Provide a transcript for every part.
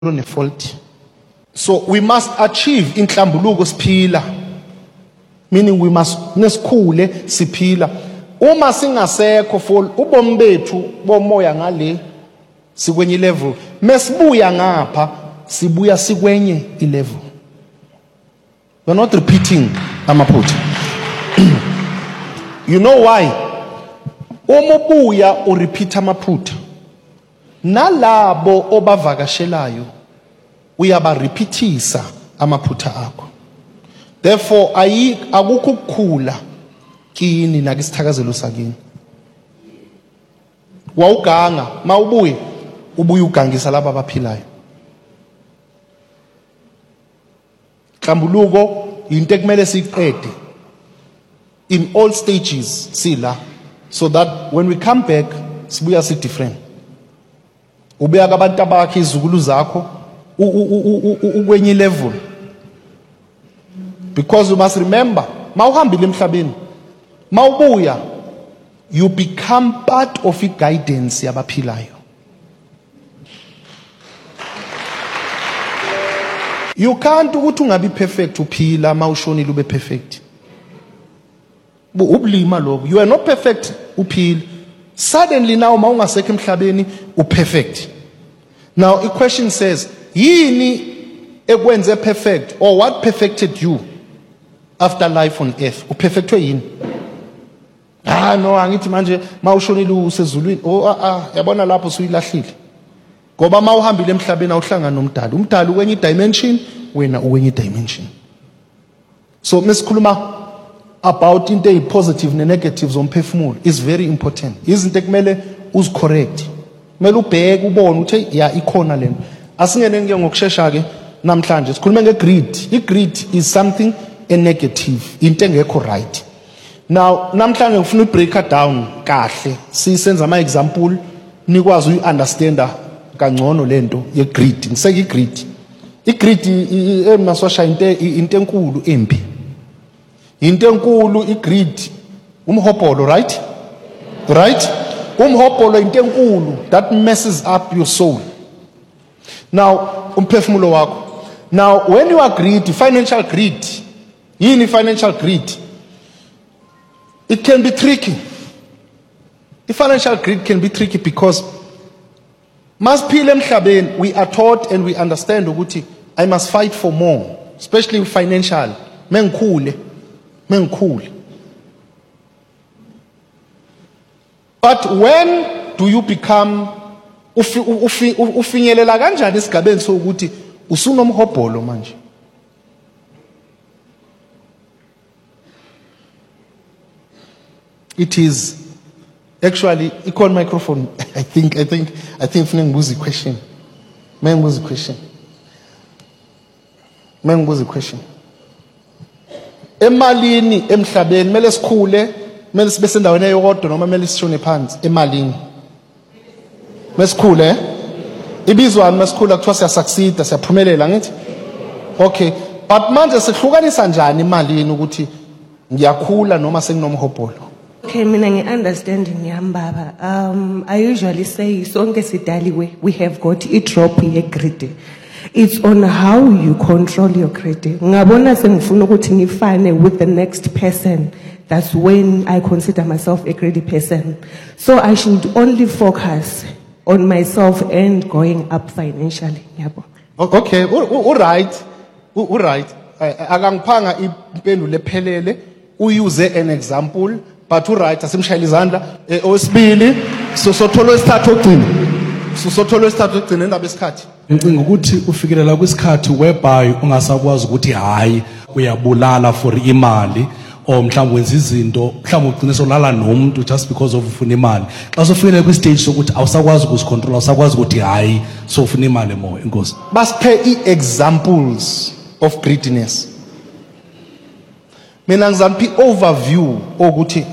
fault. So we must achieve inhlambuluko siphila, meaning we must nesikhule siphila. Uma singasekho for ubomi bethu bomoya ngale sikwenye level, mesibuya ngapha sibuya sikwenye level. We're not repeating amaphutha. You know why? Uma ubuya urepeat amaphutha, nalabo obavakashelayo uyabarepeatisa amaphutha akho. Therefore akukho ukukhula kini nakisithakazelo sakini. Wawuganga mawubuye ubuye ugangisa laba abaphilayo. Nhlambuluko into ekumele siqede in all stages sila, so that when we come back sibuya si different. Ubeka abantu abakhe izukulu zakho ukwenye level, because you must remember mawuhambile emhlabeni mawubuya you become part of guidance yabaphilayo. You can't ukuthi ungabi perfect uphila mawushonile ube perfect. Ubulima lobo, you are not perfect uphila. Suddenly now mawungasekho emhlabeni uperfect. Now a question says, yini ekwenze perfect, or what perfected you after life on earth? Uperfectwe yini? No, angithi manje mawushonile usezulwini. Yabona lapho suyilahlile. Ngoba mawuhambile emhlabeni awuhlangana nomdali. Umdali ukwenye dimension, wena ukwenye dimension. So mesikhuluma about into ezipositive ne-negative zomphefumulo is very important. Izinto ekumele uzicorrect. Kumele ubheke ubone ukuthi ya ikhona lento. Asingene ngeke ngokusheshsha ke namhlanje sikhuluma ngegreed. Igreed is something a negative, into engekho right. Now namhlanje ngifuna ubreak down kahle. Sisenza ama example nikwazi uyi-understanda kangcono lento yegreed. Ngiseke igreed. Igreed emasosha into enkulu embi. Into enkulu igreed umhobholo, right? Right? Umhobholo into enkulu that messes up your soul. Now umphefumulo wakho. Now when you are greedy, financial greed, yini financial greed, it can be tricky. The financial greed can be tricky because masiphila emhlabeni we are taught and we understand ukuthi I must fight for more, especially financial. Mengikhule. But when do you become ufinyelela kanjani esigabeni sokuthi usunomhobholo manje? It is actually icon microphone. I think funa ngibuza question. Mengibuza question. Emalini emhlabeni mele sikhule, mele sibe sendaweni eyodwa noma mele sishone phansi emalini. Mesikhule ibizwa mesikhula kuthiwa siyasucceed, siyaphumelela ngithi. Okay, but manje sihlukanisa njani emalini ukuthi ngiyakhula noma senginomhobholo? Okay, mina ngi-understanding yami baba. I usually say sonke sidaliwe we have got a drop ye-greed. It's on how you control your greed. Ngabona sengifuna ukuthi ngifane with the next person. That's when I consider myself a greedy person. So I should only focus on myself and going up financially. Yabo. Okay, all right. Akangiphanga impendulo ephelele, use an example, but all right, asimshayela izandla. Owesibili, sothola isithathu ogcina endaba esikhathi. Ngicinga ukuthi ufikelela kwisikhathi whereby ungasakwazi ukuthi hayi uyabulala for imali, or mhlawumbe wenza izinto mhlawumbe ugcine solala nomuntu just because of ufuna imali. Xa sofikele kwistage sokuthi awusakwazi ukuzicontrol, awusakwazi ukuthi hayi so ufuna imali more. Inkosi basiphe examples of greediness. Mina ngizampi overview ukuthi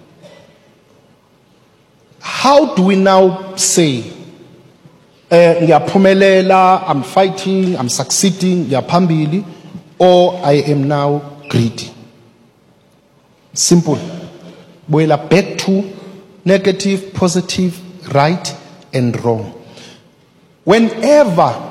how do we now say ngiyaphumelela, I'm fighting, I'm succeeding, ngiyaphambili, or I am now greedy? Simple. Boila back to negative, positive, right and wrong. Whenever